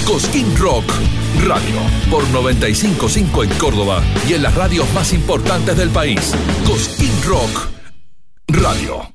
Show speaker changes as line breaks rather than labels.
Cosquín Rock Radio, por 95.5 en Córdoba y en las radios más importantes del país. Cosquín Rock Radio.